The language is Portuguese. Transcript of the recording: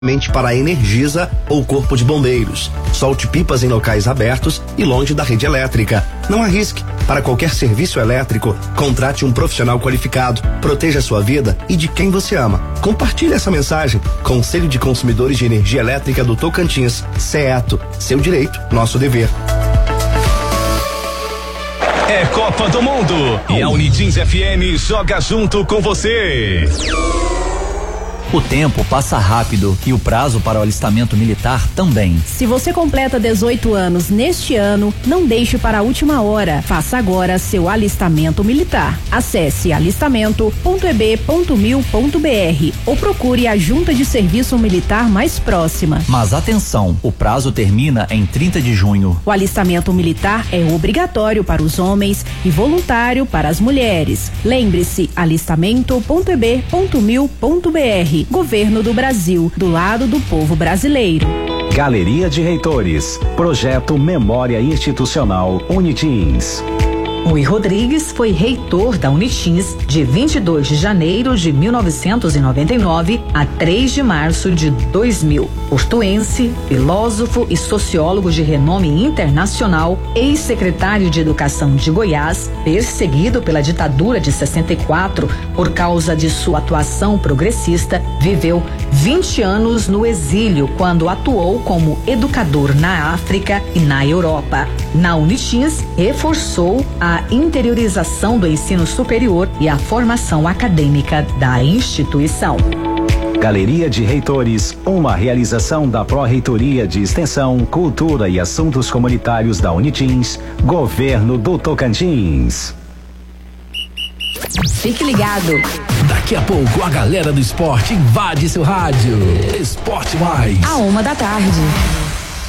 para a Energisa ou Corpo de Bombeiros. Solte pipas em locais abertos e longe da rede elétrica. Não arrisque. Para qualquer serviço elétrico, contrate um profissional qualificado. Proteja sua vida e de quem você ama. Compartilhe essa mensagem. Conselho de Consumidores de Energia Elétrica do Tocantins. CEETO. Seu direito, nosso dever. É Copa do Mundo e a Unitins FM joga junto com você. O tempo passa rápido e o prazo para o alistamento militar também. Se você completa 18 anos neste ano, não deixe para a última hora. Faça agora seu alistamento militar. Acesse alistamento.eb.mil.br ou procure a Junta de Serviço Militar mais próxima. Mas atenção, o prazo termina em 30 de junho. O alistamento militar é obrigatório para os homens e voluntário para as mulheres. Lembre-se, alistamento.eb.mil.br. Governo do Brasil, do lado do povo brasileiro. Galeria de Reitores, Projeto Memória Institucional Unitins. Rui Rodrigues foi reitor da Unitins de 22 de janeiro de 1999 a 3 de março de 2000. Portuense, filósofo e sociólogo de renome internacional, ex-secretário de Educação de Goiás, perseguido pela ditadura de 64 por causa de sua atuação progressista, viveu 20 anos no exílio quando atuou como educador na África e na Europa. Na Unitins, reforçou a interiorização do ensino superior e a formação acadêmica da instituição. Galeria de Reitores, uma realização da Pró-Reitoria de Extensão, Cultura e Assuntos Comunitários da Unitins, Governo do Tocantins. Fique ligado. Daqui a pouco a galera do esporte invade seu rádio. Esporte Mais. À 1 da tarde.